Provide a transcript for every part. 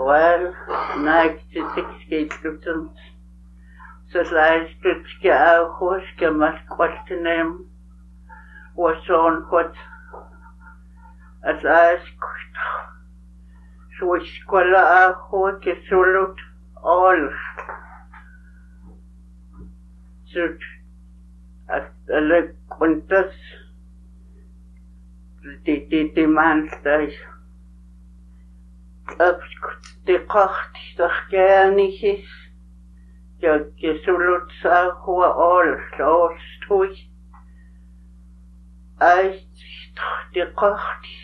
Well, naiktisikkiitlutun salaistutski auhuski masqualtinem wasonquat asaiskut suisquala auhuki sulut all sut alaquntas timantais tiqaqti tarkaanihis sulut saahua all stui ais tiqaqti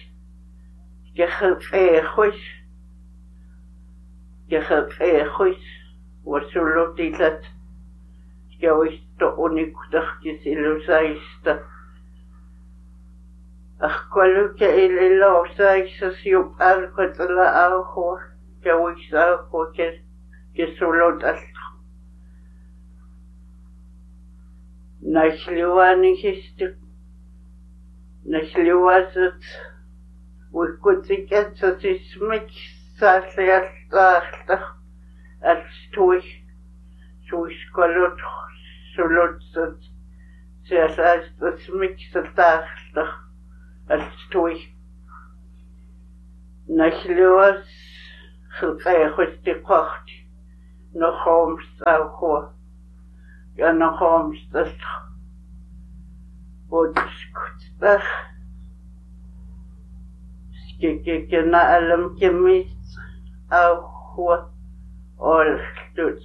kehaqehuis wasulutilat yawisto unikutaqkis ilusaista Aqualuca ililo saisas yup alquatla auhua yawisauhua que sulot alto Nashliwanihiste Nashliwasat wikutikat ismik sallialta alstui suiskolot sulutsat siasast ismik salta alstui Nashliwas khilqaykhtiqaqti nohoms auhua nohoms tas Wotskutach skikena alam kemis auhua oltut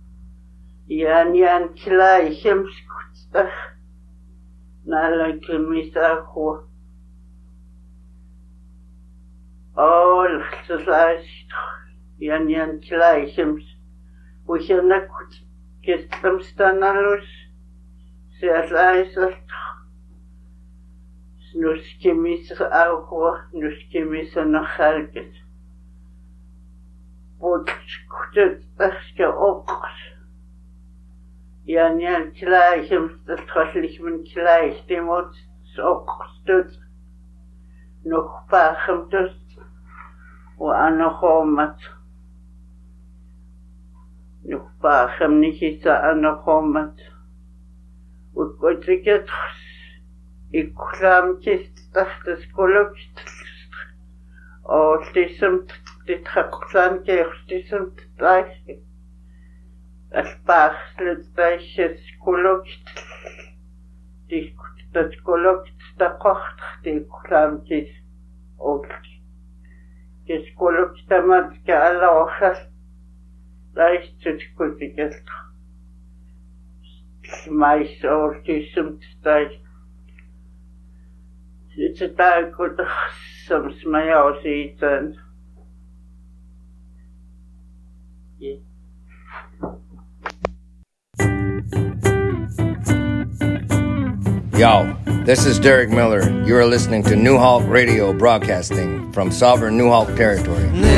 yan klai hemskutach nala kemis auhua oltut yan klai hems wihenakut kestamstanalus sealaisat Nuskimis auhua, nuskimis nahalkes. Wotskutut taska oqas. Yan klaihim tatkhalik min klaih timot oqstut. Nukhpachim tut wa anakhomat. Nukhpachim nihisa anakhomat. Wotkotiket Iklamkist tahtas kolokst o tisamt titkhaqsan keertisamt taisi alpaaqslut taisses kolokst tiktat kolokst taqort tiklamkis o kes kolokst tamat ka alawhas taistut kotiket mais o tisamt taisi It's a bad good some smile season. Yeah. Yo, this is Derek Miller. You are listening to New Hulk Radio broadcasting from sovereign New Hulk territory.